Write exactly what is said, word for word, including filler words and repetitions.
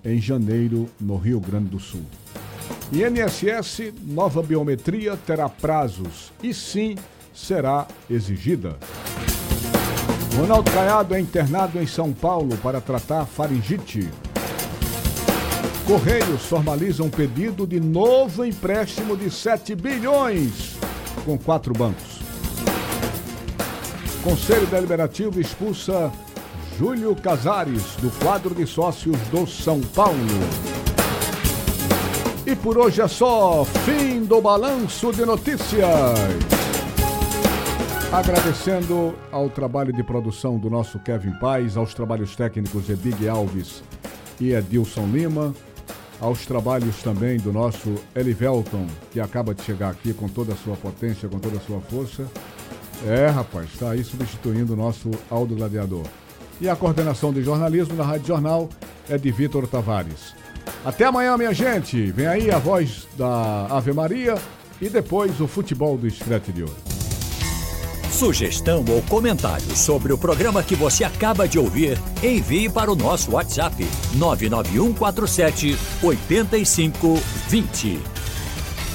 em janeiro, no Rio Grande do Sul. I N S S, nova biometria terá prazos e sim será exigida. Ronaldo Caiado é internado em São Paulo para tratar faringite. Correios formaliza um pedido de novo empréstimo de sete bilhões com quatro bancos. Conselho Deliberativo expulsa Júlio Casares do quadro de sócios do São Paulo. E por hoje é só. Fim do Balanço de Notícias. Agradecendo ao trabalho de produção do nosso Kevin Paz, aos trabalhos técnicos Ebig Alves e Edilson Lima, aos trabalhos também do nosso Elivelton, que acaba de chegar aqui com toda a sua potência, com toda a sua força. É, rapaz, está aí substituindo o nosso Aldo Gladiador. E a coordenação de jornalismo na Rádio Jornal é de Vitor Tavares. Até amanhã, minha gente. Vem aí a voz da Ave Maria e depois o futebol do Escrete de Ouro. Sugestão ou comentário sobre o programa que você acaba de ouvir, envie para o nosso WhatsApp nove nove um quatro sete oito cinco dois zero.